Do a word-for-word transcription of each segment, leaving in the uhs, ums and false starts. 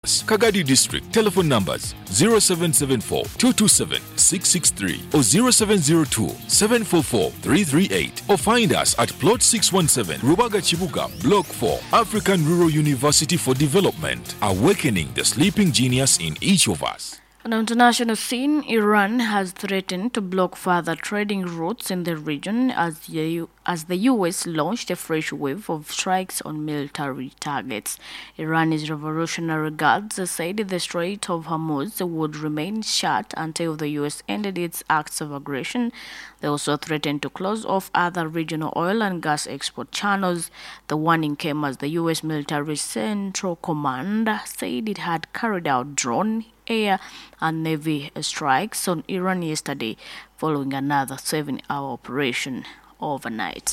six. Kagadi District. Telephone numbers zero seven seven four, two two seven, six six three or zero seven zero two, seven four four, three three eight, or find us at Plot six one seven, Rubaga Chibuga, Block four, African Rural University for Development, awakening the sleeping genius in each of us. On the international scene, Iran has threatened to block further trading routes in the region as the, U as the U S launched a fresh wave of strikes on military targets. Iran's Revolutionary Guards said the Strait of Hormuz would remain shut until the U S ended its acts of aggression. They also threatened to close off other regional oil and gas export channels. The warning came as the U S Military Central Command said it had carried out drone, air and navy strikes on Iran yesterday, following another seven-hour operation overnight.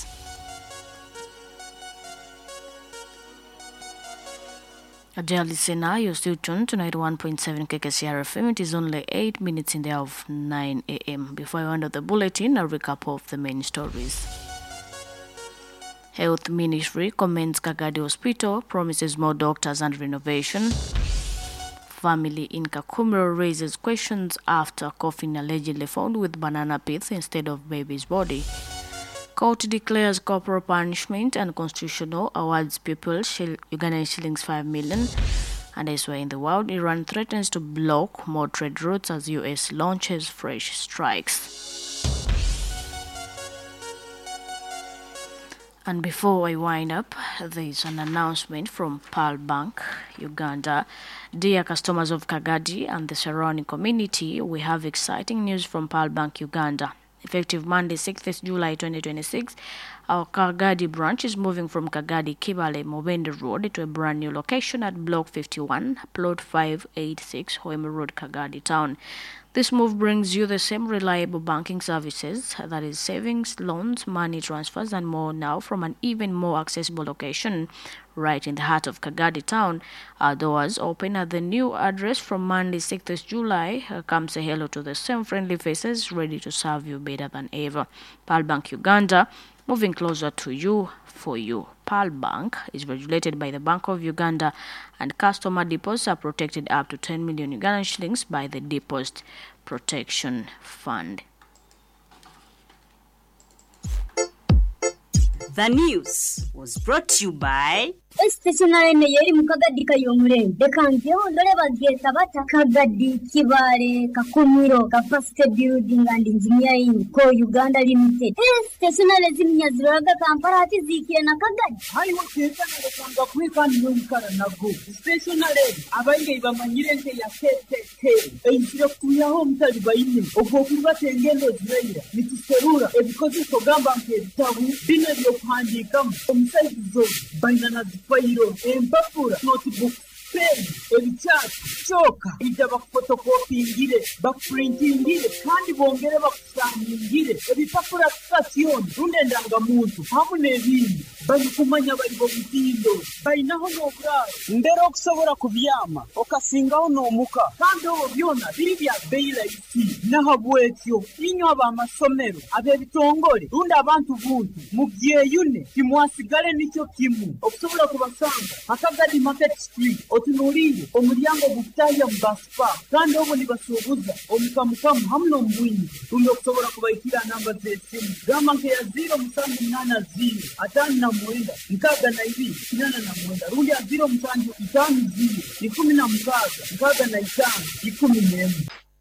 A dear listener, you're still tuned to ninety-one point seven K K C R F M. It is only eight minutes in the hour of nine a m Before I end the bulletin, a recap of the main stories. Health Ministry commends Kagadi Hospital, promises more doctors and renovation. Family in Kakumiro raises questions after coffin allegedly found with banana pith instead of baby's body. Court declares corporal punishment unconstitutional, awards people Ugandan shillings five million. And elsewhere in the world, Iran threatens to block more trade routes as U S launches fresh strikes. And before I wind up, there is an announcement from Pearl Bank, Uganda. Dear customers of Kagadi and the surrounding community, we have exciting news from Pearl Bank, Uganda. Effective Monday, sixth July twenty twenty-six, our Kagadi branch is moving from Kagadi Kibale Mobende Road to a brand new location at Block fifty-one, Plot five eighty-six, Hoima Road, Kagadi Town. This move brings you the same reliable banking services, that is savings, loans, money transfers, and more now from an even more accessible location right in the heart of Kagadi Town. Our doors open at the new address from Monday, sixth July. Uh, come say hello to the same friendly faces ready to serve you better than ever. Pearl Bank Uganda, moving closer to you for you. Pearl Bank is regulated by the Bank of Uganda, and customer deposits are protected up to ten million Ugandan shillings by the Deposit Protection Fund. The news was brought to you by Stationary Nayeri Mukagadi Kayomre, the Kanjo, Leva Tabata, Kagadi, Kibare, Kakumiro, Capacity Building and Engineering, Co Uganda Limited. Stationary Zimias Raga Kamparati Ziki and Akagadi. I was here to quick and Munkanago. Stationary, Avaiva Manirente Yasete, a Instructuya home tell by him, of Okuba Tengelo's later, Missus Serura, and because it's Ogamba Tabu, dinner of Handy come from Side Banana. Fairo, empapura, notebook, pen, ebichat, choka, ija bakfotokopingire, bakprintingire, kandi bongere bakusangire, ebipapura station, rundendanga muntu, hamwe n'ebindi, bari kumanya bari bo bitindo, bayinaho n'oburaro, ndero okusobora kubyama, okasingaho n'omuka, kandi obo byona biri bya bailaiti, nahabwekyo, inyo abamasomero, ab'ebitongole, rundi abantu buntu, mubyeyune, timwasigale nicyo kimu, okusobora kubasanga, Akagadi Market Street, otunulire, omulyango gutaya mbaspa, kandi obo nibasuubuza, omukamukamu hamwe n'omubwinyi, rundi okusobora kubayitira namba z'essimu, gamba nke ya zero musanju munana zero, atano na mwenda, nkaaga na ibiri, kinana na mwenda, rundi ya zero musanju itano zero, ikumi na mukaaga, nkaaga na itano, ikumi n'emu.